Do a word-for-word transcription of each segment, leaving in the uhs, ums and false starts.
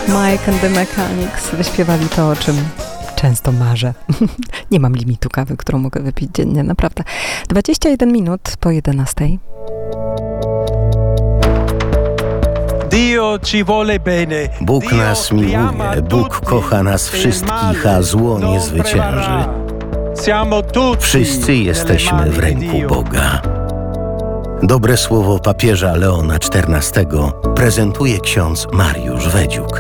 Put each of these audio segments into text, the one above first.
Mike and the Mechanics wyśpiewali to, o czym często marzę. Nie mam limitu kawy, którą mogę wypić dziennie, naprawdę. dwadzieścia jeden minut po jedenastej. Bóg nas miłuje, Bóg kocha nas wszystkich, a zło nie zwycięży. Wszyscy jesteśmy w ręku Boga. Dobre słowo papieża Leona czternastego prezentuje ksiądz Mariusz Wedziuk.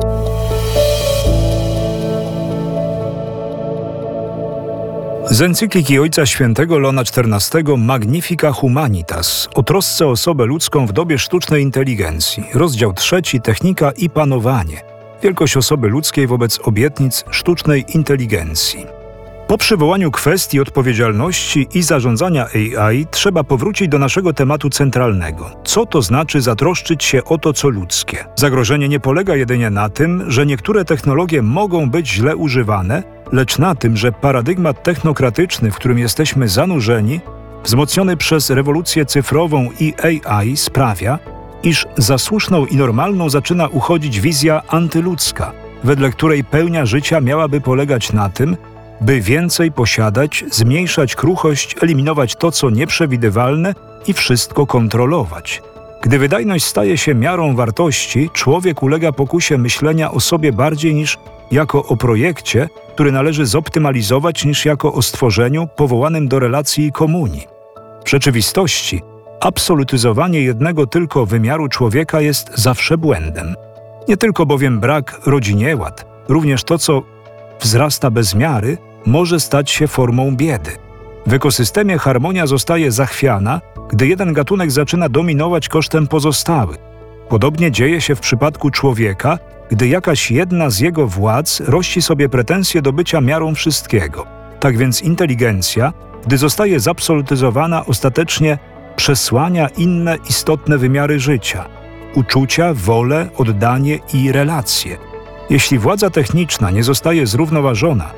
Z encykliki Ojca Świętego Leona czternastego Magnifica Humanitas o trosce o osobę ludzką w dobie sztucznej inteligencji. Rozdział trzeci Technika i panowanie. Wielkość osoby ludzkiej wobec obietnic sztucznej inteligencji. Po przywołaniu kwestii odpowiedzialności i zarządzania A I trzeba powrócić do naszego tematu centralnego. Co to znaczy zatroszczyć się o to, co ludzkie? Zagrożenie nie polega jedynie na tym, że niektóre technologie mogą być źle używane, lecz na tym, że paradygmat technokratyczny, w którym jesteśmy zanurzeni, wzmocniony przez rewolucję cyfrową i A I sprawia, iż za słuszną i normalną zaczyna uchodzić wizja antyludzka, wedle której pełnia życia miałaby polegać na tym, by więcej posiadać, zmniejszać kruchość, eliminować to, co nieprzewidywalne i wszystko kontrolować. Gdy wydajność staje się miarą wartości, człowiek ulega pokusie myślenia o sobie bardziej niż jako o projekcie, który należy zoptymalizować, niż jako o stworzeniu powołanym do relacji i komunii. W rzeczywistości absolutyzowanie jednego tylko wymiaru człowieka jest zawsze błędem. Nie tylko bowiem brak rodzinieład, również to, co wzrasta bez miary, może stać się formą biedy. W ekosystemie harmonia zostaje zachwiana, gdy jeden gatunek zaczyna dominować kosztem pozostałych. Podobnie dzieje się w przypadku człowieka, gdy jakaś jedna z jego władz rości sobie pretensje do bycia miarą wszystkiego. Tak więc inteligencja, gdy zostaje zabsolutyzowana, ostatecznie przesłania inne istotne wymiary życia – uczucia, wolę, oddanie i relacje. Jeśli władza techniczna nie zostaje zrównoważona,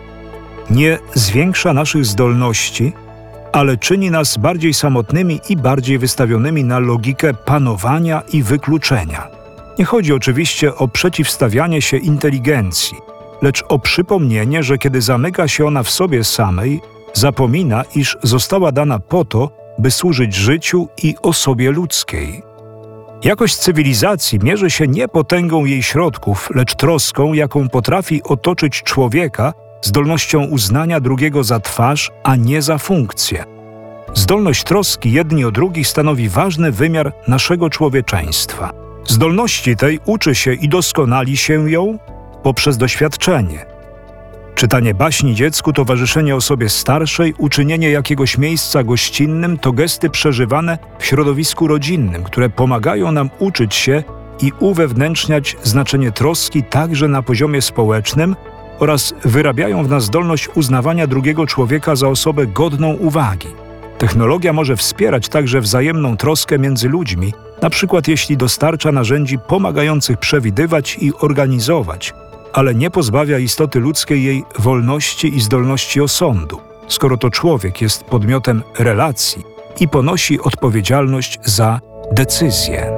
nie zwiększa naszych zdolności, ale czyni nas bardziej samotnymi i bardziej wystawionymi na logikę panowania i wykluczenia. Nie chodzi oczywiście o przeciwstawianie się inteligencji, lecz o przypomnienie, że kiedy zamyka się ona w sobie samej, zapomina, iż została dana po to, by służyć życiu i osobie ludzkiej. Jakość cywilizacji mierzy się nie potęgą jej środków, lecz troską, jaką potrafi otoczyć człowieka, zdolnością uznania drugiego za twarz, a nie za funkcję. Zdolność troski jedni o drugich stanowi ważny wymiar naszego człowieczeństwa. Zdolności tej uczy się i doskonali się ją poprzez doświadczenie. Czytanie baśni dziecku, towarzyszenie osobie starszej, uczynienie jakiegoś miejsca gościnnym to gesty przeżywane w środowisku rodzinnym, które pomagają nam uczyć się i uwewnętrzniać znaczenie troski także na poziomie społecznym oraz wyrabiają w nas zdolność uznawania drugiego człowieka za osobę godną uwagi. Technologia może wspierać także wzajemną troskę między ludźmi, na przykład jeśli dostarcza narzędzi pomagających przewidywać i organizować, ale nie pozbawia istoty ludzkiej jej wolności i zdolności osądu, skoro to człowiek jest podmiotem relacji i ponosi odpowiedzialność za decyzje.